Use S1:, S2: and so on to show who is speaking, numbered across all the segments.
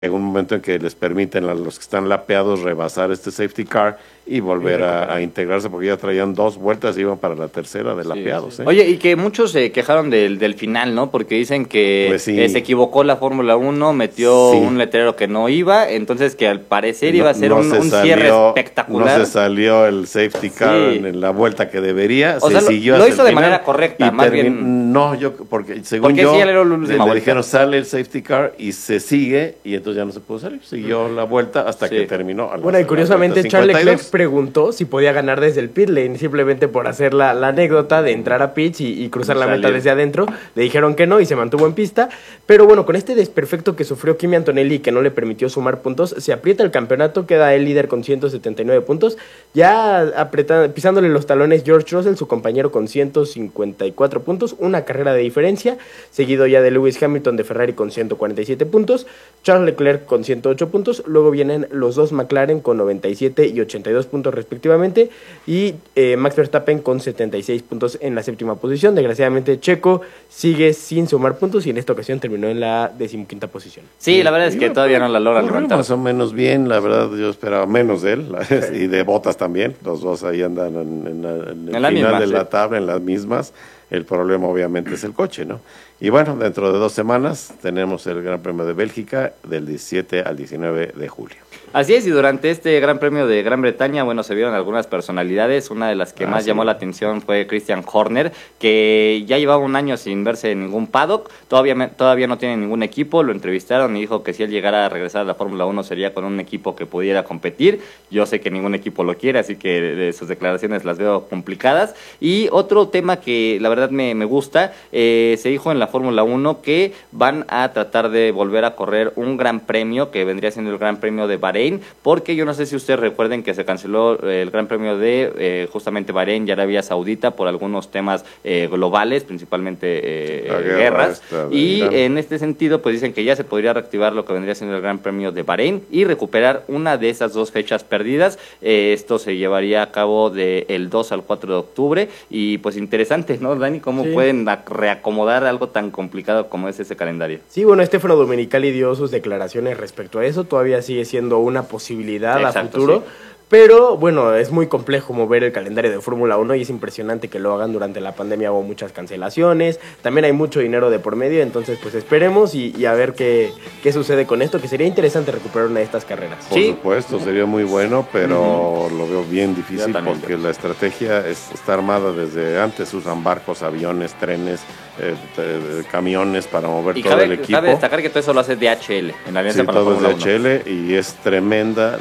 S1: en un momento en que les permiten a los que están lapeados rebasar este safety car y volver a integrarse, porque ya traían 2 vueltas y iban para la tercera de lapeados.
S2: Sí. Oye, y que muchos se quejaron del final, ¿no? Porque dicen que
S1: pues sí,
S2: se equivocó la Fórmula 1, metió un letrero que no iba, entonces que al parecer iba a ser un cierre espectacular.
S1: No se salió el safety car en la vuelta que debería,
S2: o
S1: se
S2: sea,
S1: siguió
S2: lo
S1: hasta
S2: hizo
S1: el
S2: de
S1: final,
S2: manera correcta, más bien.
S1: No, porque según yo,
S2: sí,
S1: le dijeron sale el safety car y se sigue, y entonces ya no se pudo salir, siguió la vuelta hasta que terminó.
S3: Bueno, y curiosamente Charles Leclerc preguntó si podía ganar desde el pit lane, simplemente por hacer la anécdota de entrar a pits y cruzar la meta desde adentro. Le dijeron que no y se mantuvo en pista, pero bueno, con este desperfecto que sufrió Kimi Antonelli y que no le permitió sumar puntos, se aprieta el campeonato, queda el líder con 179 puntos, ya pisándole los talones George Russell, su compañero, con 154 puntos, una carrera de diferencia, seguido ya de Lewis Hamilton de Ferrari con 147 puntos, Charles Leclerc con 108 puntos, luego vienen los dos McLaren con 97 y 82 puntos respectivamente, y Max Verstappen con 76 puntos en la 7ª posición. Desgraciadamente Checo sigue sin sumar puntos y en esta ocasión terminó en la 15ª posición.
S2: Sí, la verdad es que todavía no la logra levantar.
S1: Más o menos bien, la verdad yo esperaba menos de él y de Bottas también, los dos ahí andan en el final de la tabla, en las mismas. El problema obviamente es el coche, ¿no? Y bueno, dentro de 2 semanas tenemos el Gran Premio de Bélgica del 17 al 19 de julio.
S2: Así es, y durante este Gran Premio de Gran Bretaña, bueno, se vieron algunas personalidades. Una de las que más llamó la atención fue Christian Horner, que ya llevaba un año sin verse en ningún paddock, todavía no tiene ningún equipo. Lo entrevistaron y dijo que si él llegara a regresar a la Fórmula 1 sería con un equipo que pudiera competir. Yo sé que ningún equipo lo quiere, así que de sus declaraciones las veo complicadas. Y otro tema que la verdad me gusta, se dijo en la Fórmula 1 que van a tratar de volver a correr un Gran Premio que vendría siendo el Gran Premio de Bahrein, porque yo no sé si ustedes recuerden que se canceló el Gran Premio de justamente Bahrein y Arabia Saudita por algunos temas globales, principalmente guerras, y en este sentido pues dicen que ya se podría reactivar lo que vendría siendo el Gran Premio de Bahrein y recuperar una de esas 2 fechas perdidas. Esto se llevaría a cabo del 2 al 4 de octubre y pues interesante, ¿no, Dani? ¿Cómo pueden reacomodar algo tan complicado como es ese calendario?
S3: Sí, bueno, Stefano Domenicali dio sus declaraciones respecto a eso, todavía sigue siendo una posibilidad a futuro. Sí. Pero bueno, es muy complejo mover el calendario de Fórmula 1 y es impresionante que lo hagan. Durante la pandemia hubo muchas cancelaciones, también hay mucho dinero de por medio, entonces pues esperemos y a ver qué sucede con esto, que sería interesante recuperar una de estas carreras.
S1: Por supuesto, sería muy bueno, pero lo veo bien difícil porque la estrategia está armada desde antes, usan barcos, aviones, trenes, camiones para mover todo el equipo.
S2: Cabe destacar que todo eso lo hace DHL, en la Alianza para la Fórmula 1.
S1: Todo es DHL y es tremenda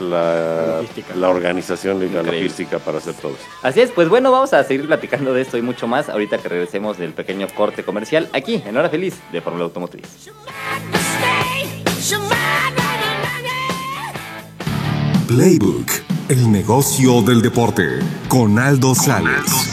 S1: la organización y la logística para hacer todo eso.
S2: Así es, pues bueno, vamos a seguir platicando de esto y mucho más ahorita que regresemos del pequeño corte comercial aquí en Hora Feliz de Fórmula Automotriz.
S4: Playbook, el negocio del deporte, con Aldo Sales.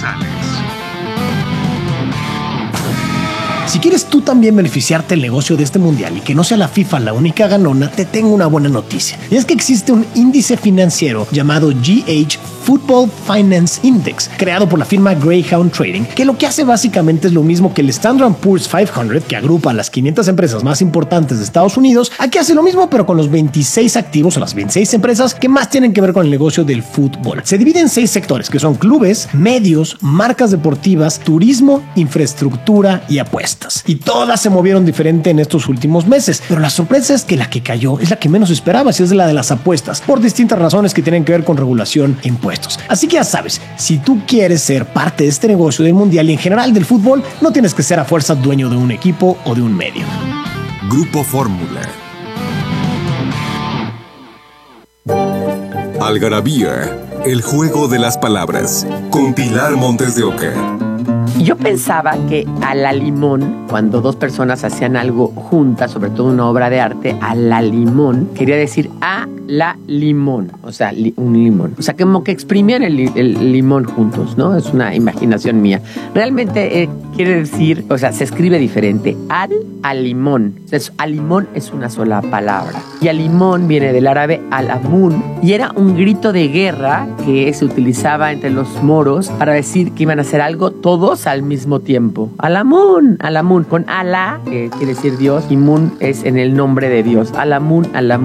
S5: Si quieres tú también beneficiarte del negocio de este mundial y que no sea la FIFA la única ganona, te tengo una buena noticia. Y es que existe un índice financiero llamado GH Football Finance Index, creado por la firma Greyhound Trading, que lo que hace básicamente es lo mismo que el Standard & Poor's 500, que agrupa a las 500 empresas más importantes de Estados Unidos. Aquí hace lo mismo, pero con los 26 activos o las 26 empresas que más tienen que ver con el negocio del fútbol. Se divide en 6 sectores, que son clubes, medios, marcas deportivas, turismo, infraestructura y apuestas. Y todas se movieron diferente en estos últimos meses, pero la sorpresa es que la que cayó es la que menos esperabas, y es la de las apuestas, por distintas razones que tienen que ver con regulación e impuestos. Así que ya sabes, si tú quieres ser parte de este negocio del mundial y en general del fútbol, no tienes que ser a fuerza dueño de un equipo o de un medio.
S4: Grupo Fórmula. Algarabía, el juego de las palabras, con Pilar Montes de Oca.
S6: Yo pensaba que a la limón, cuando 2 personas hacían algo juntas, sobre todo una obra de arte, a la limón, quería decir a la limón, o sea, un limón. O sea, como que exprimían el limón juntos, ¿no? Es una imaginación mía. Realmente quiere decir, o sea, se escribe diferente. Al limón. Entonces, al limón es una sola palabra. Y al limón viene del árabe al-amun, y era un grito de guerra que se utilizaba entre los moros para decir que iban a hacer algo todos al mismo tiempo. Alamun, Alamun. Con Alá, que quiere decir Dios, y Mun es en el nombre de Dios. Alamun, Alamun.